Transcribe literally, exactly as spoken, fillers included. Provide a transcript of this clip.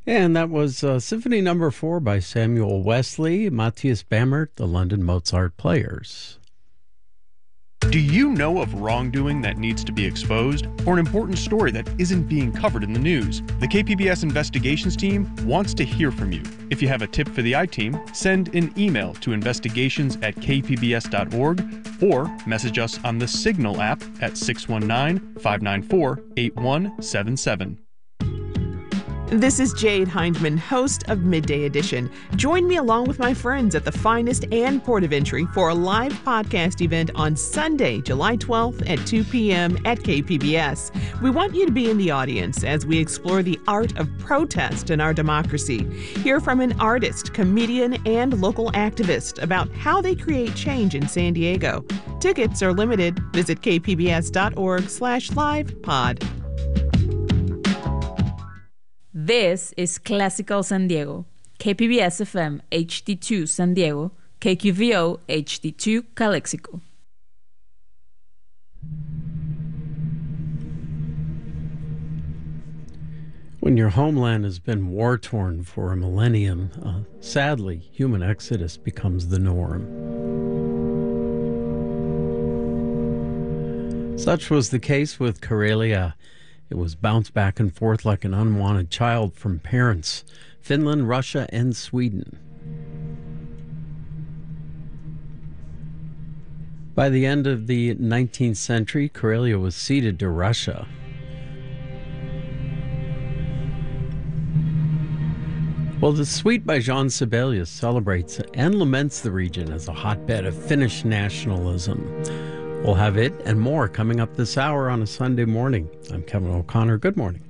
And that was uh, Symphony Number Four by Samuel Wesley, Matthias Bamert, the London Mozart Players. Do you know of wrongdoing that needs to be exposed, or an important story that isn't being covered in the news? The K P B S Investigations team wants to hear from you. If you have a tip for the I-Team, send an email to investigations at k p b s dot org or message us on the Signal app at six one nine, five nine four, eight one seven seven. This is Jade Hindman, host of Midday Edition. Join me along with my friends at the Finest and Port of Entry for a live podcast event on Sunday, July twelfth at two p.m. at K P B S. We want you to be in the audience as we explore the art of protest in our democracy. Hear from an artist, comedian, and local activist about how they create change in San Diego. Tickets are limited. Visit k p b s dot org slash live pod. This is Classical San Diego, K P B S F M H D two San Diego, K Q V O H D two Calexico. When your homeland has been war-torn for a millennium, uh, sadly, human exodus becomes the norm. Such was the case with Karelia. It was bounced back and forth like an unwanted child from parents, Finland, Russia, and Sweden. By the end of the nineteenth century, Karelia was ceded to Russia. Well, the suite by Jean Sibelius celebrates and laments the region as a hotbed of Finnish nationalism. We'll have it and more coming up this hour on a Sunday morning. I'm Kevin O'Connor. Good morning.